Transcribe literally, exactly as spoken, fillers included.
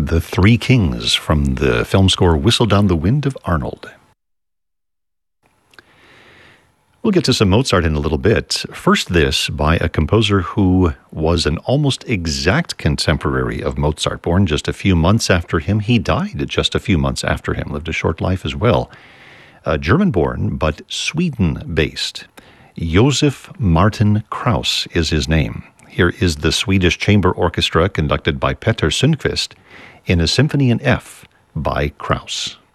The Three Kings from the film score Whistle Down the Wind of Arnold. We'll get to some Mozart in a little bit. First, this by a composer who was an almost exact contemporary of Mozart, born just a few months after him. He died just a few months after him, lived a short life as well. Uh, German-born, but Sweden-based. Josef Martin Krauss is his name. Here is the Swedish Chamber Orchestra conducted by Petter Sundqvist in a Symphony in F by Krauss.